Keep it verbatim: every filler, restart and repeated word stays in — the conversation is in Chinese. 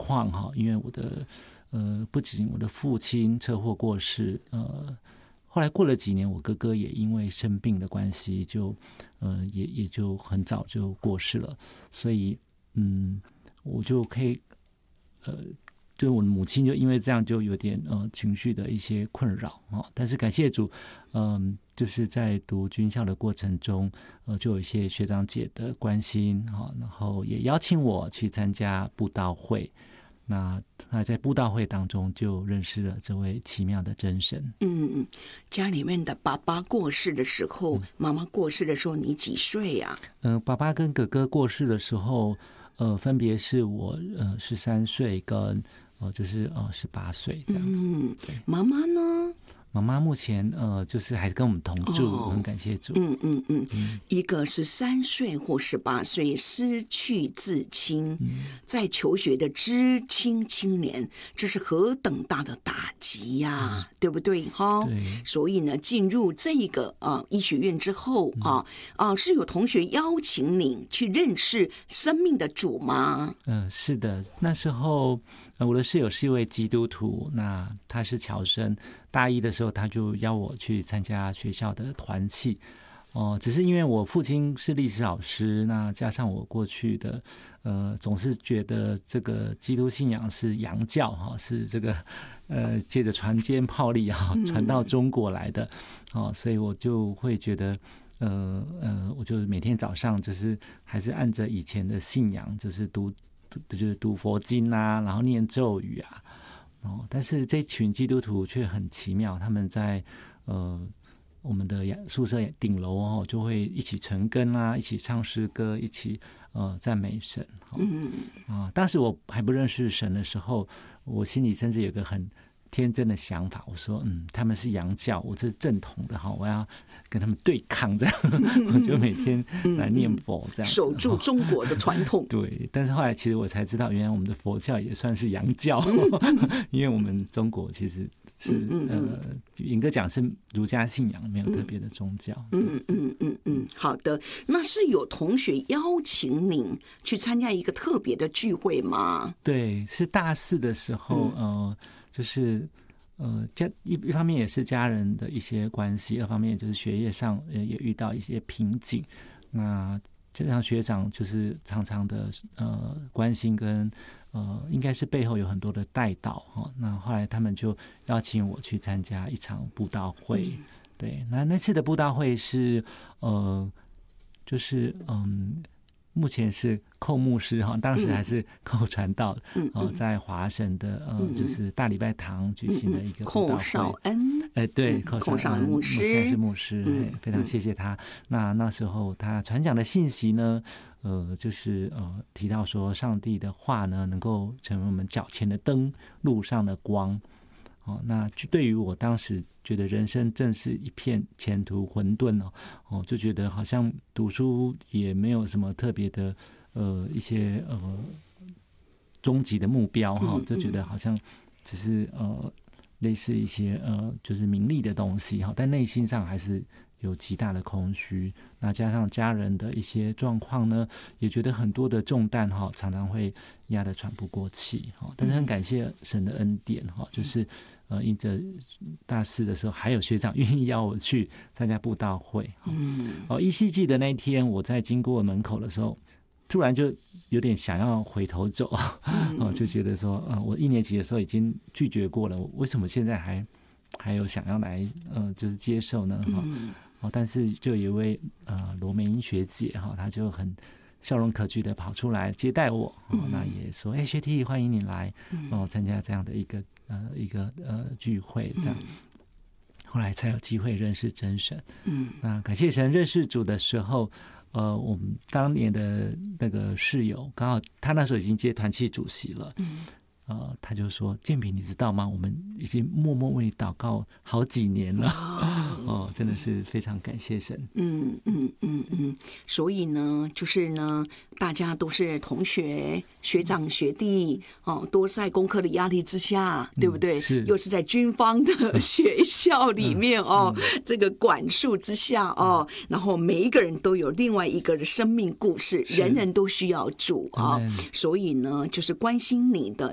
况哈，因为我的呃不仅我的父亲车祸过世，呃。后来过了几年，我哥哥也因为生病的关系就，呃，也也就很早就过世了，所以，嗯，我就可以，呃，对我的母亲就因为这样就有点呃情绪的一些困扰啊、哦。但是感谢主，嗯、呃，就是在读军校的过程中，呃，就有一些学长姐的关心哈、哦，然后也邀请我去参加布道会。那他在布道会当中就认识了这位奇妙的真神。 嗯嗯，家里面的爸爸过世的时候，妈妈过世的时候，你几岁呀、啊？ 嗯、呃，爸爸跟哥哥过世的时候，呃，分别是我呃十三岁跟呃就是呃十八岁这样子。 嗯，妈妈呢？ 妈妈目前呃就是还跟我们同住，哦、很感谢主。 嗯嗯嗯，嗯一个是三岁或十八岁失去至亲，嗯、在求学的知青青年，这是何等大的打击呀、啊，嗯、对不对？哈， 对。 所以呢，进入这个啊、呃、医学院之后啊啊、呃，是有同学邀请你去认识生命的主吗？ 嗯、呃，是的，那时候。我的室友是一位基督徒，那他是侨生，大一的时候他就邀我去参加学校的团契，哦、呃，只是因为我父亲是历史老师，那加上我过去的呃总是觉得这个基督信仰是洋教哈，是这个呃借着船坚炮利哈传到中国来的，哦、呃，所以我就会觉得。呃呃，我就每天早上就是还是按着以前的信仰，就是读。就是读佛经啊，然后念咒语啊，哦，但是这群基督徒却很奇妙，他们在呃我们的宿舍顶楼哦，就会一起晨更啊，一起唱诗歌，一起呃赞美神。哦、嗯啊，当时我还不认识神的时候，我心里甚至有个很天真的想法，我说嗯，他们是洋教，我这是正统的哈，我要跟他们对抗，这样我就每天来念佛，这样、嗯、 守住中国的传统。 对，但是后来其实我才知道，原来我们的佛教也算是洋教，因为我们中国其实是呃，严格讲是儒家信仰，没有特别的宗教。 嗯嗯嗯嗯，好的，那是有同学邀请您去参加一个特别的聚会吗？ 对，是大四的时候，嗯、呃，就是。呃，家一一方面也是家人的一些关系，二方面就是学业上也遇到一些瓶颈。那这样学长就是常常的呃关心跟呃，应该是背后有很多的带导哈。那后来他们就邀请我去参加一场布道会，嗯、对，那那次的布道会是呃，就是嗯。目前是寇牧师哈，当时还是寇传道，嗯呃、在华神的呃，嗯、就是大礼拜堂举行的一个布道会。寇绍恩， 哎、呃，对，寇绍恩牧师， 现在是牧师，嗯、非常谢谢他。那那时候他传讲的信息呢，呃，就是呃提到说，上帝的话呢，能够成为我们脚前的灯，路上的光。哦，那对于我当时觉得人生正是一片前途混沌哦，哦，就觉得好像读书也没有什么特别的呃一些呃终极的目标哈、哦，就觉得好像只是呃类似一些呃就是名利的东西哈，但内心上还是有极大的空虚。那加上家人的一些状况呢，也觉得很多的重担哈，常常会压得喘不过气哈。但是很感谢神的恩典哈，就是呃，因着大四的时候，还有学长愿意邀我去参加布道会。嗯，哦，依稀记得那一天我在经过门口的时候，突然就有点想要回头走，嗯、哦，就觉得说，呃，我一年级的时候已经拒绝过了，为什么现在还还有想要来呃，就是接受呢？哈、嗯。哦，但是就有一位呃罗美英学姐哈，她就很笑容可掬的跑出来接待我，哦，那也说，哎、欸，学弟欢迎你来哦参加这样的一个呃一个呃聚会，这样，后来才有机会认识真神。嗯，那感谢神，认识主的时候，呃，我们当年的那个室友刚好他那时候已经接团契主席了。嗯。呃，他就说：“建平，你知道吗？我们已经默默为你祷告好几年了。哦，真的是非常感谢神。 嗯嗯嗯嗯，所以呢，就是呢，大家都是同学、学长、学弟哦，都在功课的压力之下，对不对？ 嗯、是， 又是在军方的学校里面、嗯、哦、嗯，这个管束之下哦，嗯、然后每一个人都有另外一个的生命故事，人人都需要主啊、哦，所以呢，就是关心你的。”